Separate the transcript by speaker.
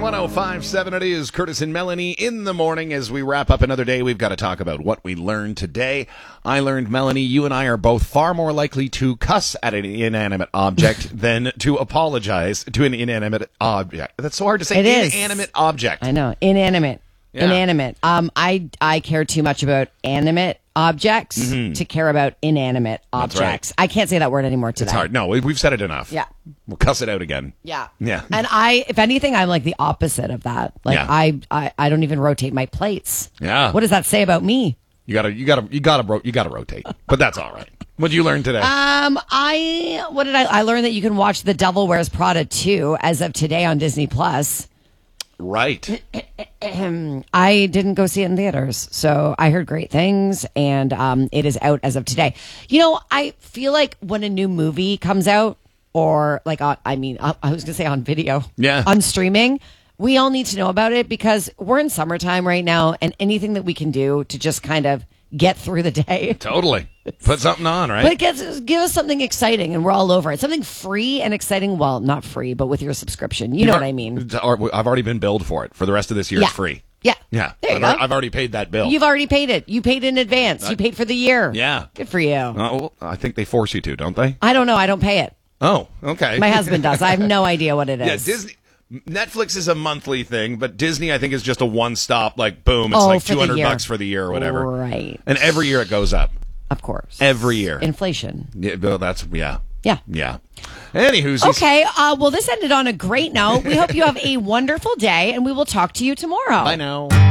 Speaker 1: 105.7 it is Curtis and Melanie in the morning. As we wrap up another day, we've got to talk about what we learned today. I learned, Melanie, you and I are both far more likely to cuss at an inanimate object than to apologize to an inanimate object. That's so hard to say.
Speaker 2: It is.
Speaker 1: Inanimate object.
Speaker 2: I know. Inanimate.
Speaker 1: Yeah.
Speaker 2: Inanimate. I care too much about animate objects to care about inanimate objects.
Speaker 1: right.
Speaker 2: I can't say that word anymore today.
Speaker 1: It's hard. No, we've said it enough.
Speaker 2: Yeah.
Speaker 1: We'll cuss it out again.
Speaker 2: Yeah.
Speaker 1: Yeah.
Speaker 2: And if anything, I'm like the opposite of that. Like
Speaker 1: Yeah.
Speaker 2: I don't even rotate my plates.
Speaker 1: Yeah.
Speaker 2: What does that say about me?
Speaker 1: You gotta rotate. But that's all right. What did you learn today?
Speaker 2: I learned that you can watch The Devil Wears Prada 2 as of today on Disney Plus.
Speaker 1: Right.
Speaker 2: I didn't go see it in theaters, so I heard great things, and it is out as of today. You know, I feel like when a new movie comes out, or like, I was going to say on video, on streaming, we all need to know about it because we're in summertime right now, and anything that we can do to just kind of get through the day.
Speaker 1: Totally. Put something on, right?
Speaker 2: But give us something exciting, and we're all over it. Something free and exciting. Well, not free, but with your subscription. You know what I mean.
Speaker 1: I've already been billed for it. For the rest of this year,
Speaker 2: Yeah.
Speaker 1: it's free.
Speaker 2: Yeah.
Speaker 1: Yeah.
Speaker 2: There you go.
Speaker 1: I've already paid that bill.
Speaker 2: You've already paid it. You paid in advance. You paid for the year.
Speaker 1: Yeah.
Speaker 2: Good for you.
Speaker 1: Well, I think they force you to, don't they?
Speaker 2: I don't know. I don't pay it.
Speaker 1: Oh, okay.
Speaker 2: My husband does. I have no idea what it
Speaker 1: Yeah,
Speaker 2: is.
Speaker 1: Disney. Netflix is a monthly thing, but Disney, I think, is just a one-stop, like, boom, it's
Speaker 2: Oh,
Speaker 1: like
Speaker 2: for the year.
Speaker 1: $200 for the year or whatever.
Speaker 2: Right.
Speaker 1: And every year it goes up.
Speaker 2: Of course.
Speaker 1: Every year.
Speaker 2: Inflation.
Speaker 1: Yeah, well, yeah.
Speaker 2: Yeah.
Speaker 1: Yeah. Anywho.
Speaker 2: Okay. Well, this ended on a great note. We hope you have a wonderful day, and we will talk to you tomorrow.
Speaker 1: Bye now.